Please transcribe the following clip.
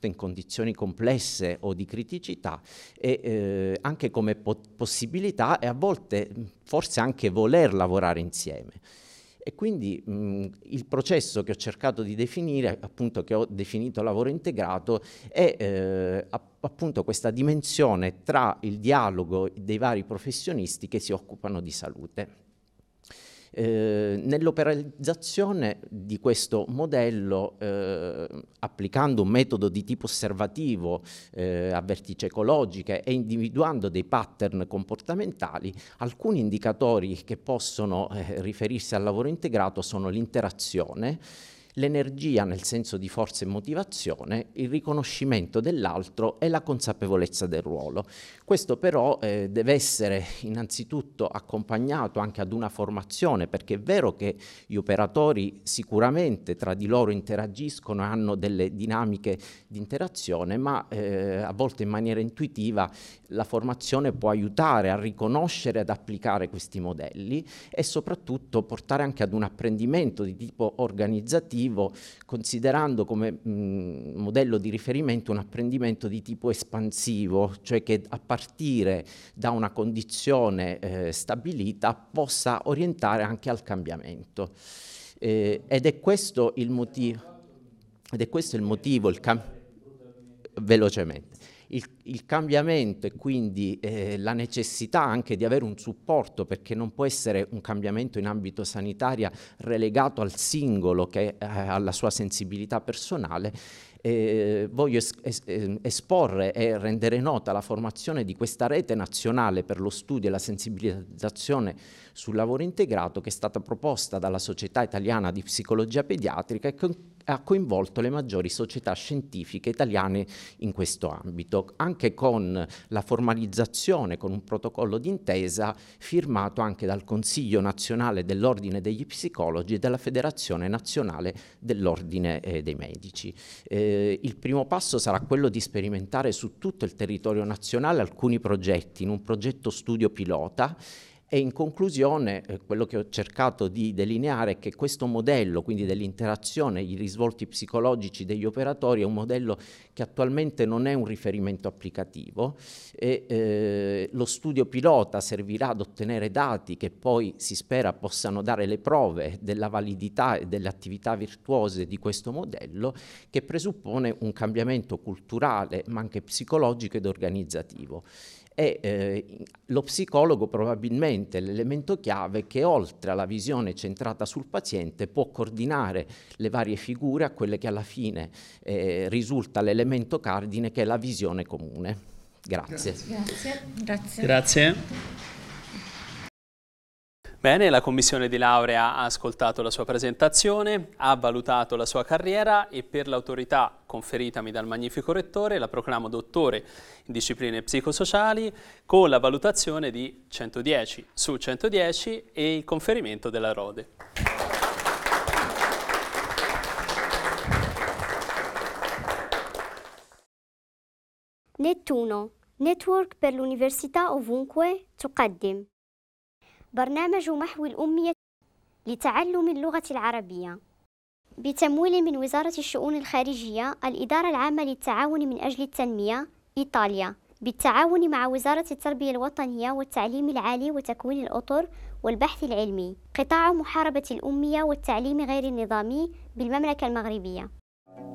soprattutto in condizioni complesse o di criticità, e anche come possibilità e a volte forse anche voler lavorare insieme. E quindi il processo che ho cercato di definire, appunto che ho definito lavoro integrato, è appunto questa dimensione tra il dialogo dei vari professionisti che si occupano di salute. Nell'operazione di questo modello, applicando un metodo di tipo osservativo a vertici ecologiche e individuando dei pattern comportamentali, alcuni indicatori che possono riferirsi al lavoro integrato sono l'interazione, l'energia nel senso di forza e motivazione, il riconoscimento dell'altro e la consapevolezza del ruolo. Questo però deve essere innanzitutto accompagnato anche ad una formazione, perché è vero che gli operatori sicuramente tra di loro interagiscono e hanno delle dinamiche di interazione, ma a volte in maniera intuitiva la formazione può aiutare a riconoscere e ad applicare questi modelli e soprattutto portare anche ad un apprendimento di tipo organizzativo, considerando come modello di riferimento un apprendimento di tipo espansivo, cioè che a partire da una condizione stabilita possa orientare anche al cambiamento. Ed è questo il motivo, velocemente. Il cambiamento e quindi la necessità anche di avere un supporto, perché non può essere un cambiamento in ambito sanitario relegato al singolo che alla sua sensibilità personale. Voglio esporre e rendere nota la formazione di questa rete nazionale per lo studio e la sensibilizzazione sul lavoro integrato, che è stata proposta dalla Società Italiana di Psicologia Pediatrica e che ha coinvolto le maggiori società scientifiche italiane in questo ambito, anche con la formalizzazione con un protocollo d'intesa firmato anche dal Consiglio Nazionale dell'Ordine degli Psicologi e dalla Federazione Nazionale dell'Ordine dei Medici. Il primo passo sarà quello di sperimentare su tutto il territorio nazionale alcuni progetti, in un progetto studio pilota. E in conclusione, quello che ho cercato di delineare è che questo modello, quindi dell'interazione, gli risvolti psicologici degli operatori, è un modello che attualmente non è un riferimento applicativo e lo studio pilota servirà ad ottenere dati che poi si spera possano dare le prove della validità e delle attività virtuose di questo modello, che presuppone un cambiamento culturale ma anche psicologico ed organizzativo. Lo psicologo probabilmente è l'elemento chiave che, oltre alla visione centrata sul paziente, può coordinare le varie figure a quelle che alla fine risulta l'elemento cardine, che è la visione comune. Grazie. Grazie. Bene, la commissione di laurea ha ascoltato la sua presentazione, ha valutato la sua carriera e per l'autorità conferitami dal magnifico rettore la proclamo dottore in discipline psicosociali con la valutazione di 110 su 110 e il conferimento della Rode. Nettuno, network per l'università ovunque تقدم برنامج محو الأمية لتعلم اللغة العربية بتمويل من وزارة الشؤون الخارجية، الإدارة العامة للتعاون من أجل التنمية، إيطاليا، بالتعاون مع وزارة التربية الوطنية والتعليم العالي وتكوين الأطر والبحث العلمي، قطاع محاربة الأمية والتعليم غير النظامي بالمملكة المغربية.